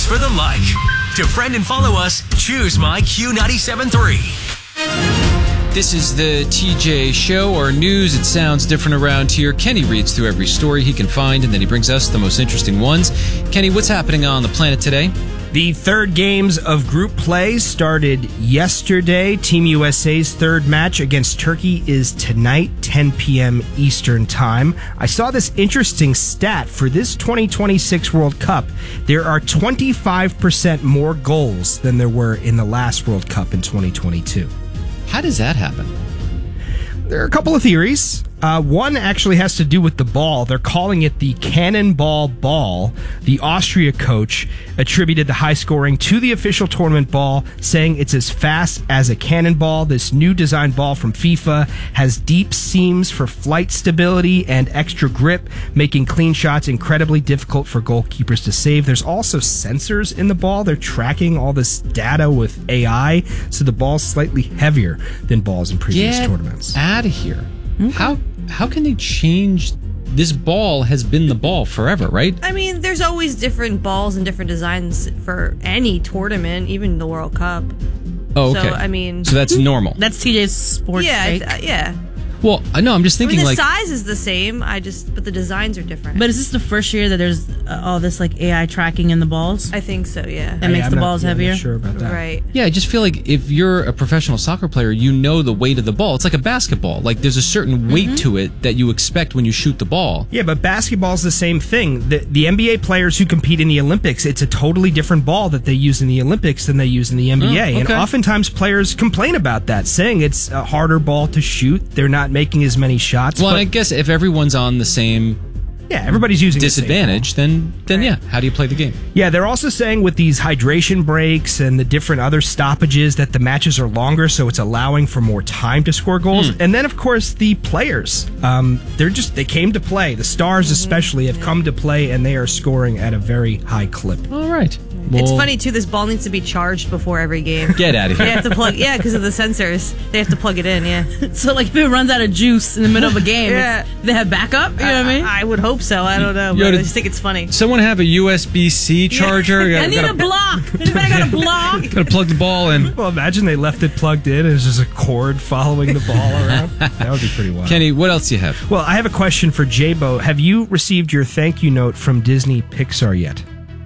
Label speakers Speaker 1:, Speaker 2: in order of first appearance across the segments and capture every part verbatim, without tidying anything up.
Speaker 1: for the like. To friend and follow us, choose My Q ninety-seven point three.
Speaker 2: This is the T J Show, or news. It sounds different around here. Kenny reads through every story he can find, and then he brings us the most interesting ones. Kenny, what's happening on the planet today?
Speaker 3: The third games of group play started yesterday. Team U S A's third match against Turkey is tonight, ten p.m. Eastern Time. I saw this interesting stat. For this twenty twenty-six World Cup, there are twenty-five percent more goals than there were in the last World Cup in twenty twenty-two.
Speaker 2: How does that happen?
Speaker 3: There are a couple of theories. Uh, one actually has to do with the ball. They're calling it the Cannonball Ball. The Austria coach attributed the high scoring to the official tournament ball, saying it's as fast as a cannonball. This new design ball from FIFA has deep seams for flight stability and extra grip, making clean shots incredibly difficult for goalkeepers to save. There's also sensors in the ball. They're tracking all this data with A I, so the ball's slightly heavier than balls in previous
Speaker 2: Get
Speaker 3: tournaments.
Speaker 2: Out of here. Okay. How how can they change? This ball has been the ball forever, right?
Speaker 4: I mean, there's always different balls and different designs for any tournament, even the World Cup.
Speaker 2: Oh, okay.
Speaker 4: So, I mean...
Speaker 2: So that's normal.
Speaker 5: That's T J's sports
Speaker 4: Yeah,
Speaker 5: take.
Speaker 4: th- yeah.
Speaker 2: Well, no, I'm just thinking
Speaker 4: I mean, the
Speaker 2: like...
Speaker 4: size is the same, I just, but the designs are different.
Speaker 5: But is this the first year that there's uh, all this like A I tracking in the balls?
Speaker 4: I think so, yeah.
Speaker 5: That makes
Speaker 3: I'm
Speaker 5: the
Speaker 3: not-
Speaker 5: balls
Speaker 3: yeah, I'm not
Speaker 5: heavier?
Speaker 3: sure about that.
Speaker 4: Right.
Speaker 2: Yeah, I just feel like if you're a professional soccer player, you know the weight of the ball. It's like a basketball. Like there's a certain weight to it that you expect when you shoot the ball.
Speaker 3: Yeah, but basketball's the same thing. The, the N B A players who compete in the Olympics, it's a totally different ball that they use in the Olympics than they use in the N B A.
Speaker 2: Oh, okay.
Speaker 3: And oftentimes players complain about that, saying it's a harder ball to shoot. They're not making as many shots.
Speaker 2: Well,
Speaker 3: but,
Speaker 2: and I guess if everyone's on the same
Speaker 3: yeah, everybody's using the same
Speaker 2: disadvantage, then then
Speaker 4: Right.
Speaker 2: yeah, how do you play the game?
Speaker 3: Yeah, they're also saying with these hydration breaks and the different other stoppages that the matches are longer, so it's allowing for more time to score goals.
Speaker 2: Hmm.
Speaker 3: And then, of course, the players. Um, they're just, they came to play. The stars especially have come to play, and they are scoring at a very high clip.
Speaker 2: All right.
Speaker 4: It's
Speaker 2: Well,
Speaker 4: funny, too, this ball needs to be charged before every game.
Speaker 2: Get out of
Speaker 4: They
Speaker 2: here.
Speaker 4: have to plug, yeah, because of the sensors. They have to plug it in, yeah.
Speaker 5: So like if it runs out of juice in the middle of a game,
Speaker 4: Yeah.
Speaker 5: it's- they have backup? You know what I mean?
Speaker 4: I would hope so. I don't know,
Speaker 2: Yo,
Speaker 4: but
Speaker 2: did-
Speaker 4: I just think it's funny.
Speaker 2: Someone have a U S B C charger?
Speaker 5: I need
Speaker 2: gotta,
Speaker 5: a block. Anybody got a block?
Speaker 2: gotta plug the ball in.
Speaker 3: Well, imagine they left it plugged in and it's just a cord following the ball around. That would be pretty wild.
Speaker 2: Kenny, what else do you have?
Speaker 3: Well, I have a question for J-Bo. Have you received your thank you note from Disney Pixar yet?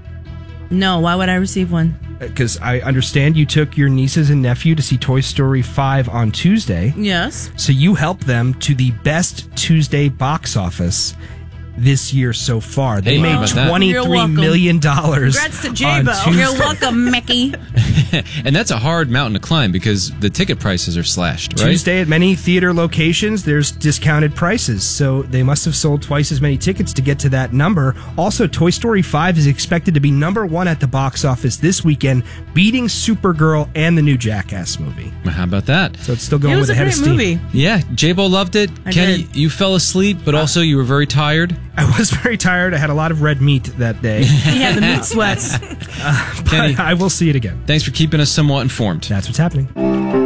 Speaker 5: No, why would I receive one?
Speaker 3: Because I understand you took your nieces and nephew to see Toy Story five on Tuesday.
Speaker 5: Yes.
Speaker 3: So you helped them to the best Tuesday box office this year so far. They
Speaker 2: Hey, how
Speaker 3: made
Speaker 2: about that?
Speaker 5: You're
Speaker 3: twenty-three
Speaker 5: welcome.
Speaker 3: million dollars.
Speaker 4: Congrats to
Speaker 3: on
Speaker 4: J-Bo.
Speaker 3: Tuesday.
Speaker 5: You're welcome, Mickey.
Speaker 2: And that's a hard mountain to climb because the ticket prices are slashed, right?
Speaker 3: Tuesday at many theater locations, there's discounted prices, so they must have sold twice as many tickets to get to that number. Also, Toy Story five is expected to be number one at the box office this weekend, beating Supergirl and the new Jackass movie.
Speaker 2: How about that?
Speaker 3: So it's still going
Speaker 5: It was
Speaker 3: with
Speaker 5: a
Speaker 3: a head
Speaker 5: great
Speaker 3: of steam.
Speaker 5: movie.
Speaker 2: Yeah, J-Bo loved it.
Speaker 5: I
Speaker 2: Kenny,
Speaker 5: did.
Speaker 2: you fell asleep, but also you were very tired.
Speaker 3: I was very tired. I had a lot of red meat that day.
Speaker 5: He had the meat sweats.
Speaker 2: Kenny,
Speaker 3: But I will see it again.
Speaker 2: thanks for keeping us somewhat informed.
Speaker 3: That's what's happening.